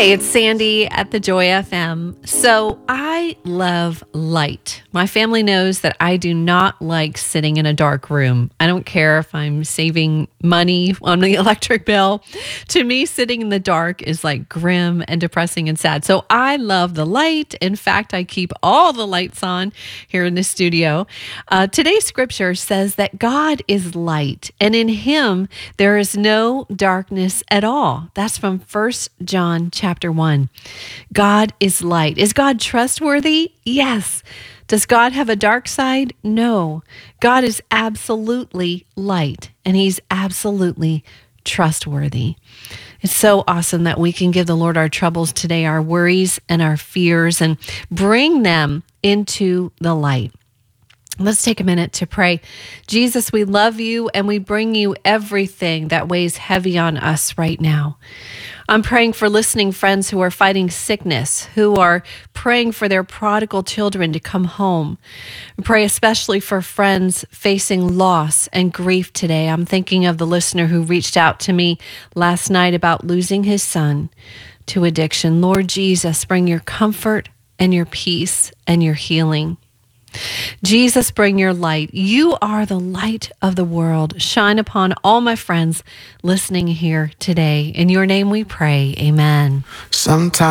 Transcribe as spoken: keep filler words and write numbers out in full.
Hey, it's Sandy at the Joy F M. So I love light. My family knows that I do not like sitting in a dark room. I don't care if I'm saving money on the electric bill. To me, sitting in the dark is like grim and depressing and sad. So I love the light. In fact, I keep all the lights on here in the studio. Uh, today's scripture says that God is light, and in him there is no darkness at all. That's from First John chapter one. God is light. Is God trustworthy? Yes. Does God have a dark side? No. God is absolutely light, and he's absolutely trustworthy. It's so awesome that we can give the Lord our troubles today, our worries and our fears, and bring them into the light. Let's take a minute to pray. Jesus, we love you and we bring you everything that weighs heavy on us right now. I'm praying for listening friends who are fighting sickness, who are praying for their prodigal children to come home. I pray especially for friends facing loss and grief today. I'm thinking of the listener who reached out to me last night about losing his son to addiction. Lord Jesus, bring your comfort and your peace and your healing. Jesus, bring your light. You are the light of the world. Shine upon all my friends listening here today. In your name we pray. Amen. Sometimes